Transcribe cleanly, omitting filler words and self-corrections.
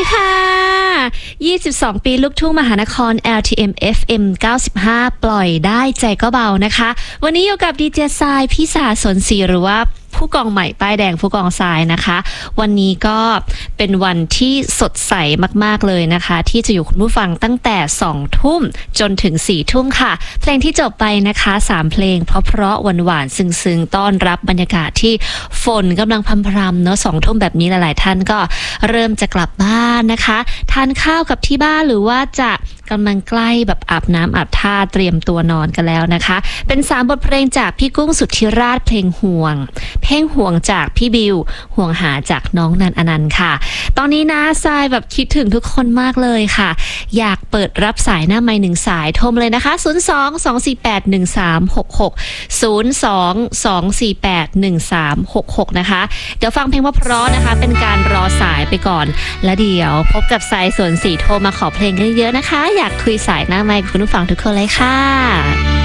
ดีค่ะ22ปีลูกทุ่งมหานคร LTM FM 95ปล่อยได้ใจก็เบานะคะวันนี้อยู่กับดีเจทรายพิสาสนศรีหรือว่าผู้กองใหม่ป้ายแดงผู้กองทรายนะคะวันนี้ก็เป็นวันที่สดใสมากๆเลยนะคะที่จะอยู่คุณผู้ฟังตั้งแต่2ทุ่มจนถึง4ทุ่มค่ะเพลงที่จบไปนะคะ3เพลงเพราะหวานๆซึ้งๆต้อนรับบรรยากาศที่ฝนกำลังพรำๆเนาะ2ทุ่มแบบนี้หลายๆท่านก็เริ่มจะกลับบ้านนะคะทานข้าวกับที่บ้านหรือว่าจะกำลังใกล้แบบอาบน้ำอาบท่าเตรียมตัวนอนกันแล้วนะคะเป็น3บทเพลงจากพี่กุ้งสุทธิราชเพลงห่วงจากพี่บิวห่วงหาจากน้องนันอนันต์ค่ะตอนนี้นะทรายแบบคิดถึงทุกคนมากเลยค่ะอยากเปิดรับสายหน้าไมค์1สายโทรเลยนะคะ02-248-1366 นะคะเดี๋ยวฟังเพลงเพราะๆนะคะเป็นการรอสายไปก่อนแล้วเดี๋ยวพบกับทรายสวนสีโทรมาขอเพลงเยอะๆนะคะอยากคุยสายหน้าไมค์กับคุณผู้ฟังทุกคนเลยค่ะ